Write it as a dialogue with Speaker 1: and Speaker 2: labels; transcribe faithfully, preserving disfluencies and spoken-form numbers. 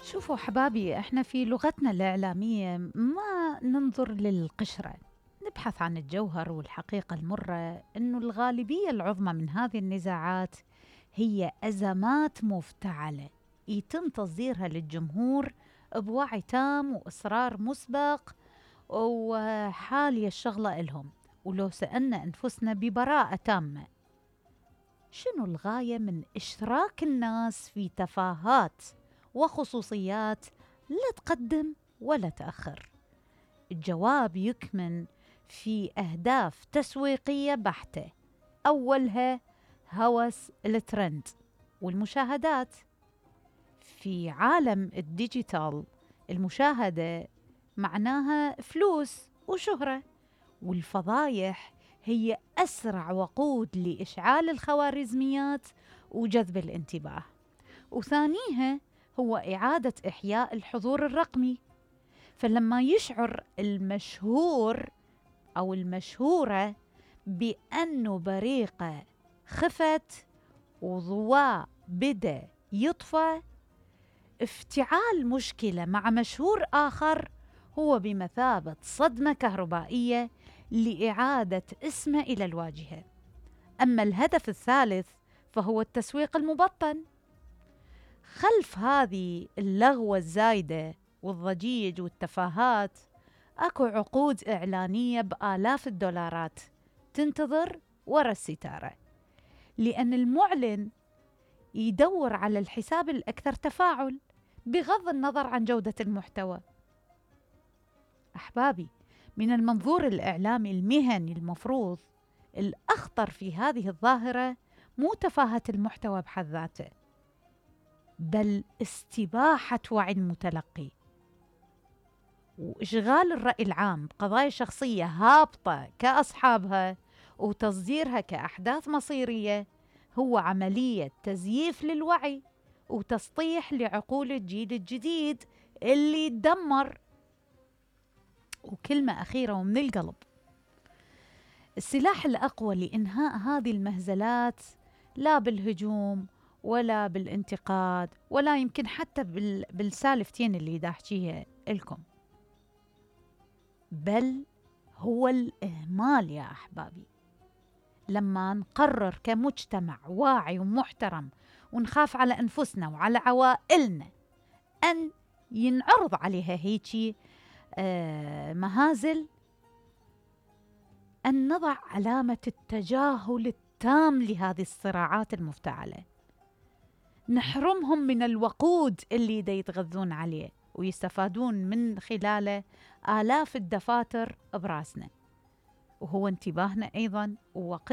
Speaker 1: شوفوا حبابي، احنا في لغتنا الإعلامية ما ننظر للقشرة، نبحث عن الجوهر. والحقيقة المرة أنه الغالبية العظمى من هذه النزاعات هي أزمات مفتعلة يتم تصديرها للجمهور بوعي تام وإصرار مسبق وحالي الشغلة إلهم. ولو سألنا أنفسنا ببراءة تامة، شنو الغاية من إشراك الناس في تفاهات وخصوصيات لا تقدم ولا تأخر؟ الجواب يكمن في أهداف تسويقية بحتة، أولها هوس الترند والمشاهدات. في عالم الديجيتال المشاهدة معناها فلوس وشهرة، والفضايح هي أسرع وقود لإشعال الخوارزميات وجذب الانتباه. وثانيها هو إعادة إحياء الحضور الرقمي. فلما يشعر المشهور أو المشهورة بأنه بريقة خفت وضواء بدأ يطفى، افتعال مشكلة مع مشهور آخر هو بمثابة صدمة كهربائية لإعادة اسمه إلى الواجهة. أما الهدف الثالث فهو التسويق المبطن. خلف هذه اللغوة الزايدة والضجيج والتفاهات أكو عقود إعلانية بآلاف الدولارات تنتظر ورا الستارة، لأن المعلن يدور على الحساب الأكثر تفاعل بغض النظر عن جودة المحتوى. أحبابي، من المنظور الإعلامي المهني المفروض الأخطر في هذه الظاهرة مو تفاهة المحتوى بحد ذاته، بل استباحة وعي المتلقي وإشغال الرأي العام بقضايا شخصية هابطة كأصحابها وتصديرها كأحداث مصيرية. هو عملية تزييف للوعي وتسطيح لعقول الجيل الجديد اللي يدمر. وكلمة أخيرة ومن القلب، السلاح الأقوى لإنهاء هذه المهزلات لا بالهجوم ولا بالانتقاد ولا يمكن حتى بالسالفتين اللي دا أحكيها لكم، بل هو الإهمال يا أحبابي. لما نقرر كمجتمع واعي ومحترم ونخاف على أنفسنا وعلى عوائلنا أن ينعرض عليها هيجي آه مهازل، أن نضع علامة التجاهل التام لهذه الصراعات المفتعلة، نحرمهم من الوقود اللي دا يتغذون عليه ويستفادون من خلاله آلاف الدفاتر براسنا. وهو انتباهنا أيضا ووقت